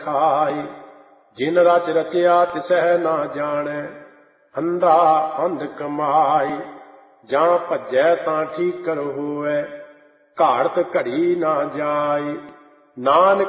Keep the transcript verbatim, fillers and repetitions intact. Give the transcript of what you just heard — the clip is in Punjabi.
ਖਾਈ। ਜਿਨ ਰਚ ਰਚਿਆ ਤਿਸਹਿ ਨਾ ਜਾਣੈ, ਅੰਧਾ ਅੰਧ ਕਮਾਈ। ਜਾਂ ਭੱਜੈ ਤਾਂ ਠੀਕਰ ਹੋਵੈ, ਘਾੜਤ ਘੜੀ ਨਾ ਜਾਈ। ਨਾਨਕ